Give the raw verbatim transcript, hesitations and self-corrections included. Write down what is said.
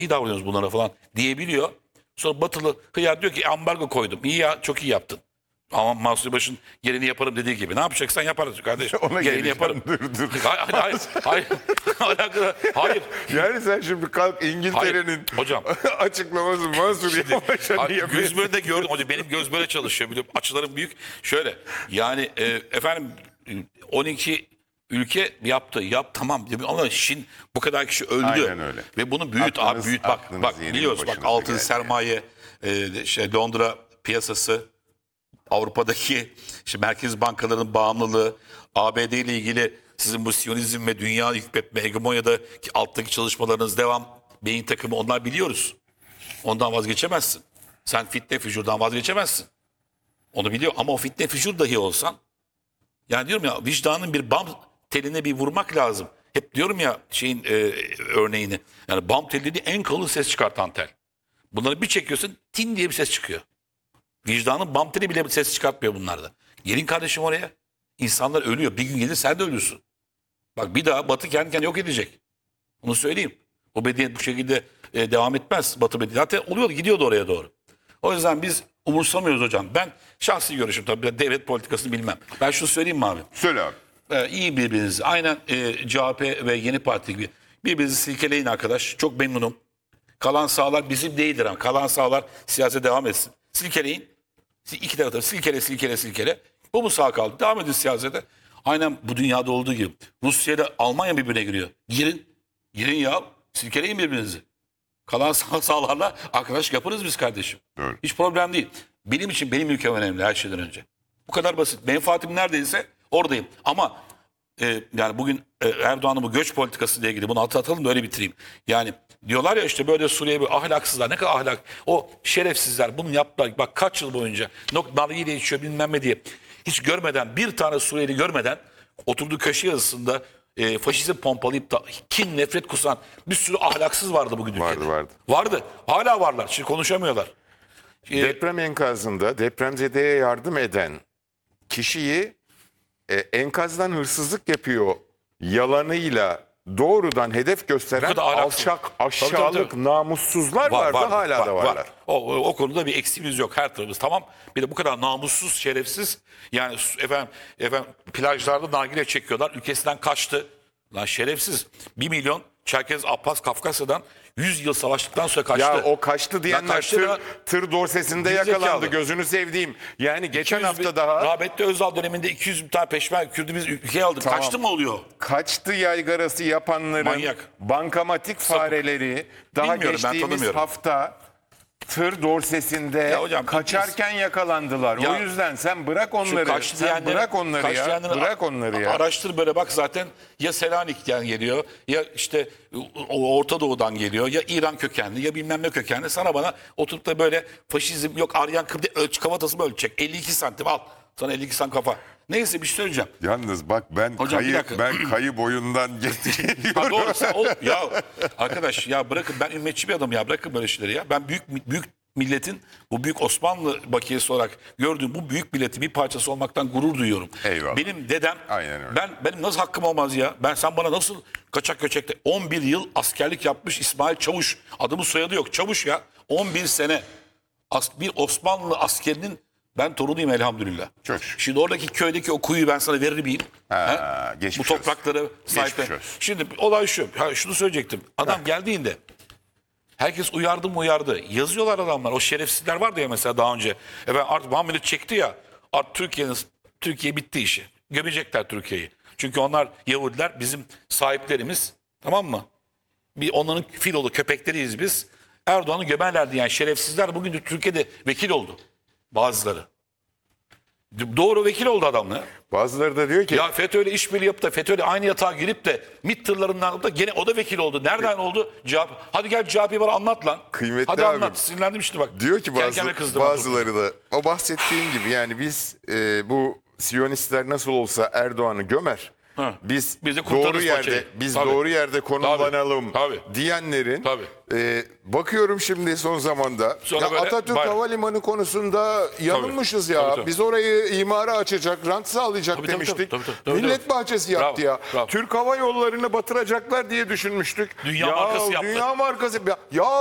İyi davranıyoruz bunlara falan diyebiliyor. Sonra Batılı hıyar diyor ki ambargo koydum. İyi ya, çok iyi yaptın. Ama Mansur Yavaş'ın gereğini yaparım dediği gibi. Ne yapacaksan yaparız kardeşim. Ona Gereğini geleceğim, yaparım. dur, dur. Hayır, hayır, hayır. Alakası- hayır. Yani sen şimdi kalk İngiltere'nin Hayır, hocam. açıklaması Mansur Yavaş'a Ay, niye göz böyle de gördüm hocam. Benim göz böyle çalışıyor. Biliyorum, açılarım büyük. Şöyle yani e, efendim on iki ülke yaptı. Yap tamam. Ama Çin bu kadar kişi öldü. Aynen öyle. Ve bunu büyüt Aklınız- abi büyüt. Bak aklınız bak yerinin biliyoruz bak başınıza altın geldi. sermaye e, şey, Londra piyasası, Avrupa'daki işte merkez bankalarının bağımlılığı, A B D ile ilgili sizin bu Siyonizm ve dünya hükmetme, hegemonyadaki alttaki çalışmalarınız devam, beyin takımı, onlar biliyoruz. Ondan vazgeçemezsin. Sen fitne fücurdan vazgeçemezsin. Onu biliyor ama o fitne fücur dahi olsan, yani diyorum ya vicdanın bir bam teline bir vurmak lazım. Hep diyorum ya şeyin e, örneğini. Yani bam teli dediği en kalın ses çıkartan tel. Bunları bir çekiyorsun tin diye bir ses çıkıyor. Vicdanın bam teli bile ses çıkartmıyor bunlarda. Gelin kardeşim oraya. İnsanlar ölüyor. Bir gün gelir sen de ölürsün. Bak bir daha Batı kendi kendine yok edecek. Onu söyleyeyim. O medeniyet bu şekilde e, devam etmez. Batı medeniyeti. Zaten oluyordu, gidiyordu oraya doğru. O yüzden biz umursamıyoruz hocam. Ben şahsi görüşüm tabii devlet politikasını bilmem. Ben şunu söyleyeyim mi abi? Söyle abi. Ee, iyi birbirinizi. Aynen e, C H P ve Yeni Parti gibi. Birbirinizi silkeleyin arkadaş. Çok memnunum. Kalan sağlar bizim değildir ama. Kalan sağlar siyasete devam etsin. Silkeleyin. İki tarafta silkele silkele silkele. Bu mu sağ kaldı? Devam edin siyasete. Aynen bu dünyada olduğu gibi. Rusya ile Almanya birbirine giriyor. Girin. Girin ya. Silkeleyin birbirinizi. Kalan sağ sağlarla arkadaş yaparız biz kardeşim. Doğru. Hiç problem değil. Benim için benim ülkem önemli her şeyden önce. Bu kadar basit. Menfaatim neredeyse oradayım. Ama e, yani bugün e, Erdoğan'ın bu göç politikası ile ilgili bunu atlatalım da öyle bitireyim. Yani diyorlar ya işte böyle Suriye bir ahlaksızlar, ne kadar ahlak. O şerefsizler bunu yaptılar. Bak kaç yıl boyunca nargile içiyor bilmem ne diye. Hiç görmeden, bir tane Suriyeli görmeden oturduğu köşe yazısında e, faşizm pompalayıp da kin, nefret kusan bir sürü ahlaksız vardı bugün ülkede. Vardı, vardı. Vardı. Hala varlar. Şimdi konuşamıyorlar. E, Deprem enkazında depremzedeye yardım eden kişiyi e, enkazdan hırsızlık yapıyor yalanıyla doğrudan hedef gösteren Bu kadar ahlaksız. alçak, Tabii, aşağılık, tabii, tabii. namussuzlar vardı, hala var, da var. varlar. O, o, o konuda bir eksiğimiz yok her tarafımız tamam. Bir de bu kadar namussuz, şerefsiz yani su- efendim, efendim plajlarda nargile çekiyorlar. Ülkesinden kaçtı. Lan şerefsiz. Bir milyon Çerkez Abbas Kafkasya'dan yüz yıl savaştıktan sonra kaçtı. Ya o kaçtı diyenler kaçtı tır, da- tır dorsesinde Gerizekalı. yakalandı, gözünü sevdiğim. Yani geçen iki yüz hafta bin- daha Rahmetli Özal döneminde iki yüz bin tane peşmerge Kürdümüz ülkeye aldı. Tamam. Kaçtı mı oluyor? kaçtı yaygarası yapanların Manyak. bankamatik fareleri daha Bilmiyorum, ben geçtiğimiz tanımıyorum. hafta tır dorsesinde Ya hocam, kaçarken yakalandılar. Ya, o yüzden sen bırak Şu onları. kaçtı Sen diyenleri- bırak onları kaçtı ya. diyenleri Bırak onları ya. Araştır böyle bak zaten ya Selanik'ten geliyor ya işte o Orta Doğu'dan geliyor ya İran kökenli ya bilmem ne kökenli. Sana bana oturup da böyle faşizm yok Aryan Kıbrıs ölç kafatası mı ölçecek? elli iki santim al. Sana elli iki santim kafa. Neyse bir şey söyleyeceğim. Yalnız bak ben Hocam, bir kayı dakika. ben kayı boyundan getiriyorum. Ha, doğru sen o, ya arkadaş ya bırakın ben ümmetçi bir adamım ya bırakın böyle şeyleri ya. Ben büyük büyük milletin bu büyük Osmanlı bakiyesi olarak gördüğüm bu büyük milletin bir parçası olmaktan gurur duyuyorum. Eyvallah. Benim dedem Aynen öyle. ben benim nasıl hakkım olmaz ya? Ben sen bana nasıl kaçak göçekte on bir yıl askerlik yapmış İsmail Çavuş. Adımın soyadı yok. Çavuş ya. on bir sene as, bir Osmanlı askerinin ben torunuyum elhamdülillah. Çok şükür. Şimdi oradaki köydeki o kuyuyu ben sana verir miyim? Ha, He? geçmiş Bu olsun. toprakları sahiplen. Geçmiş olsun. Şimdi olay şu. Ha, şunu söyleyecektim. Adam geldiğinde herkes uyardı mı uyardı. Yazıyorlar adamlar. O şerefsizler vardı ya mesela daha önce. Efendim artık Muhammed'i çekti ya. Artık Türkiye'nin Türkiye bitti işi. Gömecekler Türkiye'yi. Çünkü onlar Yahudiler bizim sahiplerimiz. Tamam mı? Bir onların filolu köpekleriyiz biz. Erdoğan'ı gömerlerdi yani şerefsizler bugün de Türkiye'de vekil oldu. Bazıları. Doğru vekil oldu adamlar. Bazıları da diyor ki Ya FETÖ'yle işbirliği yapıp da FETÖ'yle aynı yatağa girip de MİT tırlarından alıp da gene o da vekil oldu. Nereden oldu? Cevap. Hadi gel C H P'yi bana anlat lan. Kıymetli Hadi abim. anlat. Sinirlendim işte bak. diyor ki Kendi bazı, kendime kızdım. bazıları da o bahsettiğin gibi yani biz e, bu Siyonistler nasıl olsa Erdoğan'ı gömer. Ha. biz, Biz de kurtarırız doğru yerde paçayı. biz Tabii. doğru yerde konumlanalım Tabii. diyenlerin Tabii. e, bakıyorum şimdi son zamanda Sonra ya böyle Atatürk bayram. Havalimanı konusunda yanılmışız ya. Tabii, tabii. Biz orayı imara açacak, rant sağlayacak Tabii, tabii, demiştik. tabii, tabii, tabii, Millet tabii. bahçesi yaptı Bravo, ya. bravo. Türk Hava Yolları'nı batıracaklar diye düşünmüştük. Dünya ya, markası yaptı. Dünya markası. Ya